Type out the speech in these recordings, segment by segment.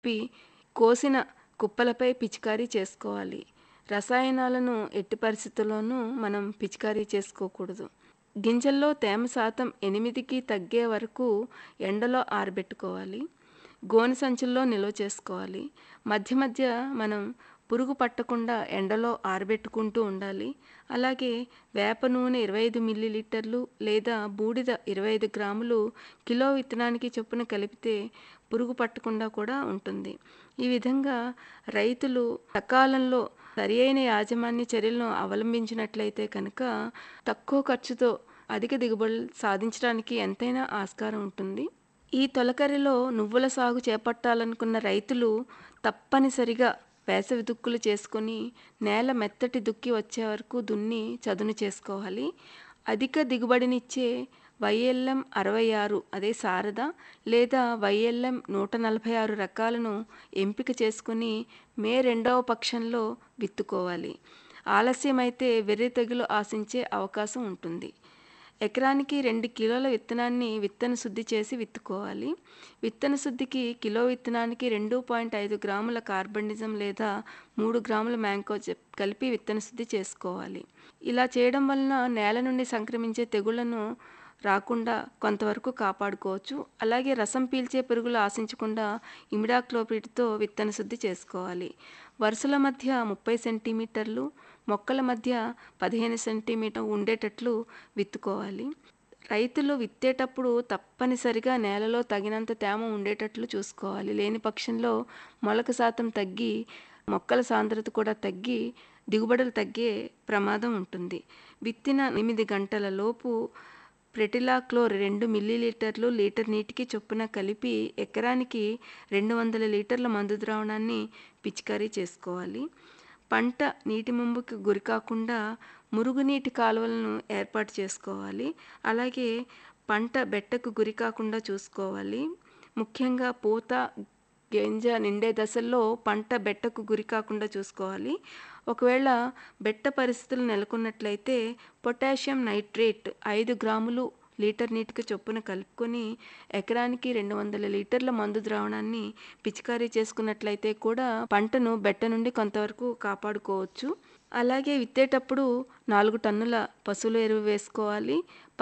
కలిపి కోసిన కుప్పలపై పిచికారీ చేసుకోవాలి. రసాయనాలను ఎట్టి పరిస్థితుల్లోనూ మనం పిచికారీ చేసుకోకూడదు. గింజల్లో తేమ శాతం 8కి తగ్గే వరకు ఎండలో ఆరబెట్టుకోవాలి. గోనె సంచుల్లో నిల్వ చేసుకోవాలి. మధ్య మధ్య మనం పురుగు పట్టకుండా ఎండలో ఆరబెట్టుకుంటూ ఉండాలి. అలాగే వేప నూనె 25 మిల్లీలీటర్లు లేదా బూడిద 25 గ్రాములు కిలో విత్తనానికి చొప్పున కలిపితే పురుగు పట్టకుండా కూడా ఉంటుంది. ఈ విధంగా రైతులు సకాలంలో సరి అయిన యాజమాన్య చర్యలను అవలంబించినట్లయితే కనుక తక్కువ ఖర్చుతో అధిక దిగుబడులు సాధించడానికి ఎంతైనా ఆస్కారం ఉంటుంది. ఈ తొలకరిలో నువ్వుల సాగు చేపట్టాలనుకున్న రైతులు తప్పనిసరిగా వేసవి దుక్కులు చేసుకొని నేల మెత్తటి దుక్కి వచ్చే వరకు దున్ని చదును చేసుకోవాలి. అధిక దిగుబడినిచ్చే వైఎల్ఎం 66 అదే శారద లేదా వైఎల్ఎం 146 రకాలను ఎంపిక చేసుకుని మే 2వ పక్షంలో విత్తుకోవాలి. ఆలస్యమైతే వెర్రి తెగులు ఆశించే అవకాశం ఉంటుంది. ఎకరానికి 2 కిలోల విత్తనాన్ని విత్తన శుద్ధి చేసి విత్తుకోవాలి. విత్తన శుద్ధికి కిలో విత్తనానికి 2.5 గ్రాముల కార్బనిజం లేదా 3 గ్రాముల మ్యాంకోజెబ్ కలిపి విత్తన శుద్ధి చేసుకోవాలి. ఇలా చేయడం వలన నేల నుండి సంక్రమించే తెగుళ్లను రాకుండా కొంతవరకు కాపాడుకోవచ్చు. అలాగే రసం పీల్చే పురుగులు ఆశించకుండా ఇమిడాక్లోపిడ్తో విత్తన శుద్ధి చేసుకోవాలి. వరుసల మధ్య 30 సెంటీమీటర్లు, మొక్కల మధ్య 15 సెంటీమీటర్ ఉండేటట్లు విత్తుకోవాలి. రైతులు విత్తేటప్పుడు తప్పనిసరిగా నేలలో తగినంత తేమ ఉండేటట్లు చూసుకోవాలి. లేని పక్షంలో మొలక శాతం తగ్గి మొక్కల సాంద్రత కూడా తగ్గి దిగుబడులు తగ్గే ప్రమాదం ఉంటుంది. విత్తిన 8 గంటల లోపు ప్రెటిలాక్లోర్ 2 మిల్లీలీటర్లు లీటర్ నీటికి చొప్పున కలిపి ఎకరానికి 200 లీటర్ల మందు ద్రావణాన్ని పిచికారీ చేసుకోవాలి. పంట నీటి ముంపుకి గురికాకుండా మురుగునీటి కాలువలను ఏర్పాటు చేసుకోవాలి. అలాగే పంట బెట్టకు గురికాకుండా చూసుకోవాలి. ముఖ్యంగా పూత గింజ నిండే దశల్లో పంట బెట్టకు గురి కాకుండా చూసుకోవాలి. ఒకవేళ బెట్ట పరిస్థితులు నెలకొన్నట్లయితే పొటాషియం నైట్రేట్ 5 గ్రాములు లీటర్ నీటికి చొప్పున కలుపుకొని ఎకరానికి 200 లీటర్ల మందు ద్రావణాన్ని పిచికారీ చేసుకున్నట్లయితే కూడా పంటను బెట్ట నుండి కొంతవరకు కాపాడుకోవచ్చు. అలాగే విత్తేటప్పుడు 4 టన్నుల పశువుల ఎరువు వేసుకోవాలి.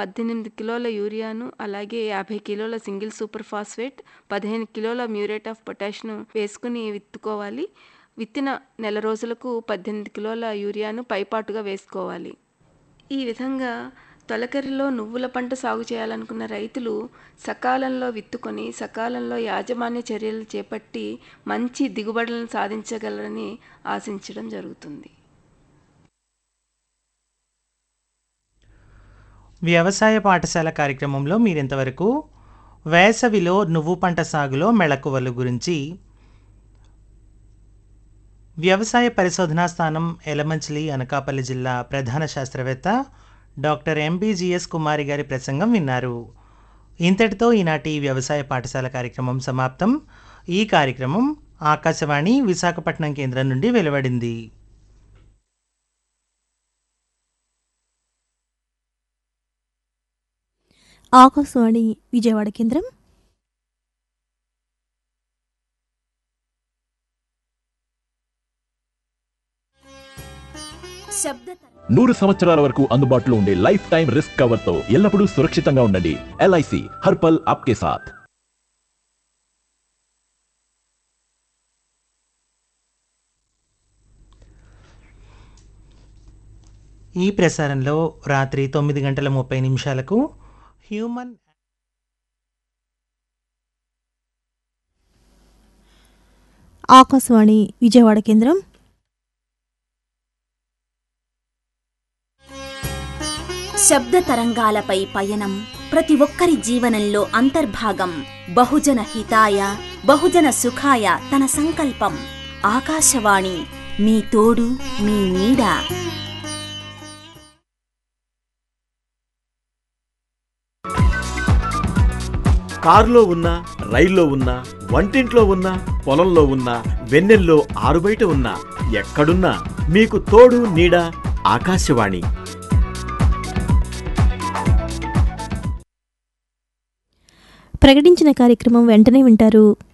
18 కిలోల యూరియాను అలాగే 50 కిలోల సింగిల్ సూపర్ ఫాస్ఫేట్ 15 కిలోల మ్యూరేట్ ఆఫ్ పొటాష్ను వేసుకుని విత్తుకోవాలి. విత్తిన నెల రోజులకు 18 కిలోల యూరియాను పైపాటుగా వేసుకోవాలి. ఈ విధంగా తొలకరిలో నువ్వుల పంట సాగు చేయాలనుకున్న రైతులు సకాలంలో విత్తుకొని సకాలంలో యాజమాన్య చర్యలు చేపట్టి మంచి దిగుబడులను సాధించగలరని ఆశించడం జరుగుతుంది. వ్యవసాయ పాఠశాల కార్యక్రమంలో మీరింతవరకు వేసవిలో నువ్వు పంట సాగులో మెళకువలు గురించి వ్యవసాయ పరిశోధనా స్థానం ఎలమంచిలి అనకాపల్లి జిల్లా ప్రధాన శాస్త్రవేత్త డాక్టర్ ఎంబీజీఎస్ కుమారి గారి ప్రసంగం విన్నారు. ఇంతటితో ఈనాటి వ్యవసాయ పాఠశాల కార్యక్రమం సమాప్తం. ఈ కార్యక్రమం ఆకాశవాణి విశాఖపట్నం కేంద్రం నుండి వెలువడింది. ఆకాశవాణి విజయవాడ కేంద్రం. శబ్ద 100 సంవత్సరాల వరకు అందుబాటులో ఉండే లైఫ్ టైం రిస్క్ కవర్ తో ఎల్లప్పుడూ సురక్షితంగా ఉండండి. ఎల్ఐసి హర్పల్ ఆప్కే సాథ్. ఈ ప్రసారంలో రాత్రి 9:30 హ్యూమన్ ఆకాశవాణి విజయవాడ కేంద్రం. శబ్ద తరంగాలపై పయనం ప్రతి ఒక్కరి జీవనంలో అంతర్భాగం. బహుజన హితాయ బహుజన సుఖాయ తన సంకల్పం. ఆకాశవాణి మీ తోడు మీ నీడ. కారులో ఉన్నా, రైల్లో ఉన్నా, వంటింట్లో ఉన్నా, పొలంలో ఉన్నా, వెన్నెల్లో ఆరుబయట ఉన్నా, ఎక్కడున్నా మీకు తోడు నీడ ఆకాశవాణి. ప్రకటించిన కార్యక్రమం వెంటనే వింటారు.